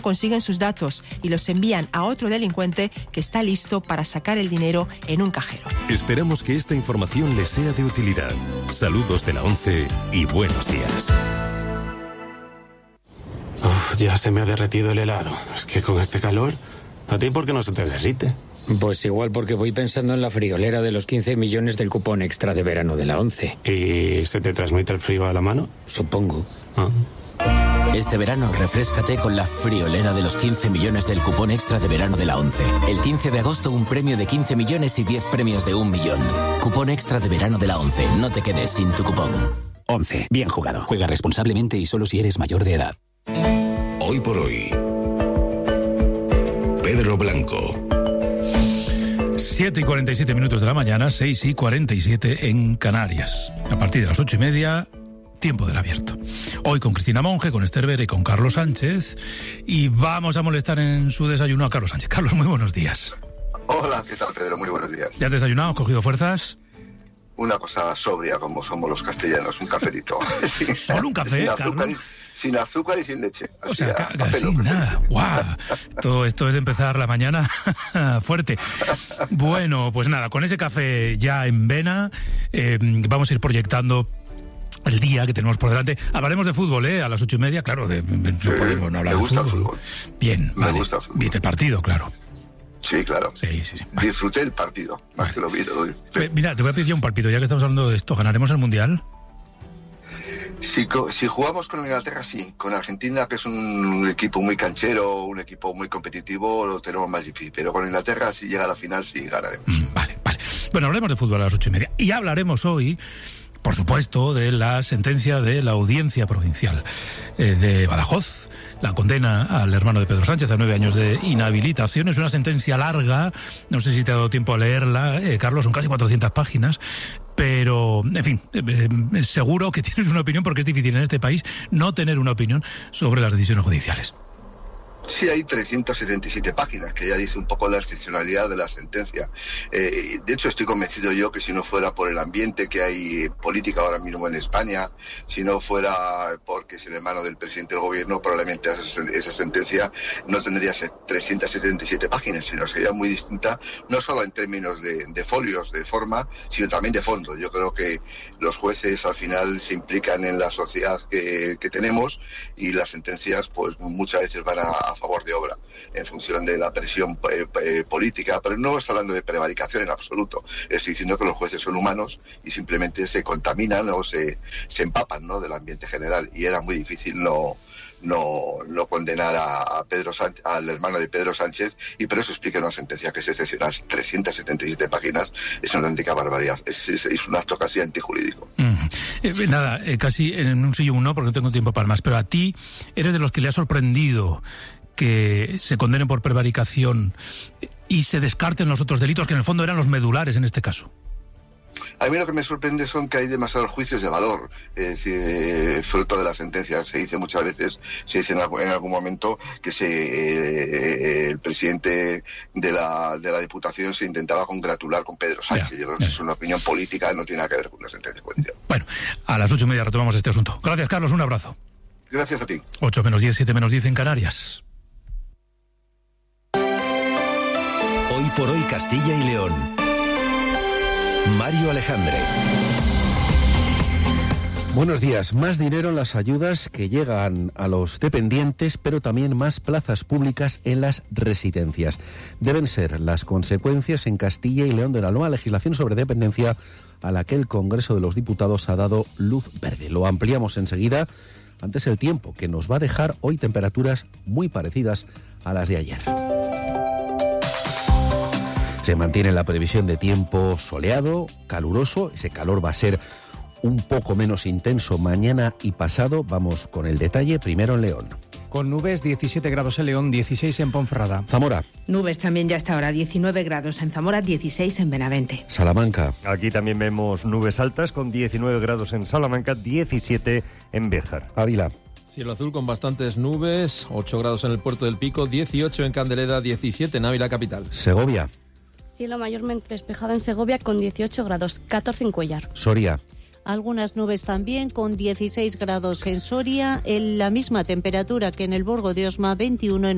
consiguen sus datos y los envían a otro delincuente que está listo para sacar el dinero en un cajero. Esperamos que esta información les sea de utilidad. Saludos de la 11 y buenos días. Ya se me ha derretido el helado. Es que con este calor, ¿a ti por qué no se te derrite? Pues igual porque voy pensando en la friolera de los 15 millones del cupón extra de verano de la 11. ¿Y se te transmite el frío a la mano? Supongo. Este verano refréscate con la friolera de los 15 millones del cupón extra de verano de la 11. El 15 de agosto un premio de 15 millones y 10 premios de 1 millón. Cupón extra de verano de la 11. No te quedes sin tu cupón. 11. Bien jugado. Juega responsablemente y solo si eres mayor de edad. Hoy por hoy. Pedro Blanco. 7:47 de la mañana, 6:47 en Canarias. A partir de las 8:30, tiempo del abierto. Hoy con Cristina Monge, con Esther Vera y con Carlos Sánchez. Y vamos a molestar en su desayuno a Carlos Sánchez. Carlos, muy buenos días. Hola, ¿qué tal, Pedro? Muy buenos días. ¿Ya has desayunado? ¿Has cogido fuerzas? Una cosa sobria, como somos los castellanos, un cafelito. ¿Solo un café, Carlos? Sin azúcar y sin leche. O sea, casi nada. ¡Guau! Todo esto es de empezar la mañana fuerte. Bueno, pues nada, con ese café ya en vena, vamos a ir proyectando el día que tenemos por delante. Hablaremos de fútbol, a las 8:30, claro, no podemos no hablar de fútbol. Me gusta el fútbol. Bien, me gusta el fútbol. ¿Viste el partido, claro? Sí, claro. Sí. Disfruté el partido, más que lo vi. Mira, te voy a pedir ya un palpito, ya que estamos hablando de esto. ¿Ganaremos el Mundial? Si jugamos con Inglaterra, sí. Con Argentina, que es un equipo muy canchero, un equipo muy competitivo, lo tenemos más difícil. Pero con Inglaterra, si llega a la final, sí ganaremos. Vale. Bueno, hablaremos de fútbol a las 8:30. Y hablaremos hoy, por supuesto, de la sentencia de la Audiencia Provincial de Badajoz. La condena al hermano de Pedro Sánchez a 9 años de inhabilitación. Es una sentencia larga, no sé si te ha dado tiempo a leerla, Carlos, son casi 400 páginas, pero, en fin, seguro que tienes una opinión, porque es difícil en este país no tener una opinión sobre las decisiones judiciales. Sí, hay 377 páginas, que ya dice un poco la excepcionalidad de la sentencia. De hecho, estoy convencido yo que si no fuera por el ambiente que hay política ahora mismo en España, si no fuera porque es el hermano del presidente del gobierno, probablemente esa sentencia no tendría 377 páginas, sino sería muy distinta, no solo en términos de folios, de forma, sino también de fondo. Yo creo que los jueces al final se implican en la sociedad que tenemos, y las sentencias pues muchas veces van a favor de obra en función de la presión política, pero no estoy hablando de prevaricación en absoluto. Estoy diciendo que los jueces son humanos y simplemente se contaminan o se empapan, ¿no?, del ambiente general, y era muy difícil no condenar a Pedro Sánchez, al hermano de Pedro Sánchez, y por eso explica una sentencia que es excepcional. 377 páginas es una auténtica barbaridad, es un acto casi antijurídico. Nada, casi en un sí y un no, porque no tengo tiempo para más, pero a ti eres de los que le ha sorprendido que se condenen por prevaricación y se descarten los otros delitos, que en el fondo eran los medulares en este caso. A mí lo que me sorprende son que hay demasiados juicios de valor, es decir, fruto de la sentencia. Se dice muchas veces, se dice en algún momento que el presidente de la Diputación se intentaba congratular con Pedro Sánchez. Yo creo que es una opinión política, no tiene nada que ver con una sentencia judicial. Bueno, a las 8:30 retomamos este asunto. Gracias, Carlos, un abrazo. Gracias a ti. 8 menos 10, 7 menos 10 en Canarias. Hoy por hoy Castilla y León. Mario Alejandre. Buenos días. Más dinero en las ayudas que llegan a los dependientes, pero también más plazas públicas en las residencias. Deben ser las consecuencias en Castilla y León de la nueva legislación sobre dependencia a la que el Congreso de los Diputados ha dado luz verde. Lo ampliamos enseguida. Antes, el tiempo, que nos va a dejar hoy temperaturas muy parecidas a las de ayer. Se mantiene la previsión de tiempo soleado, caluroso. Ese calor va a ser un poco menos intenso mañana y pasado. Vamos con el detalle, primero en León. Con nubes, 17 grados en León, 16 en Ponferrada. Zamora. Nubes también ya hasta ahora, 19 grados en Zamora, 16 en Benavente. Salamanca. Aquí también vemos nubes altas con 19 grados en Salamanca, 17 en Béjar. Ávila. Cielo azul con bastantes nubes, 8 grados en el Puerto del Pico, 18 en Candeleda, 17 en Ávila capital. Segovia. Cielo mayormente despejado en Segovia con 18 grados, 14 en Cuéllar. Soria. Algunas nubes también con 16 grados en Soria, en la misma temperatura que en el Burgo de Osma, 21 en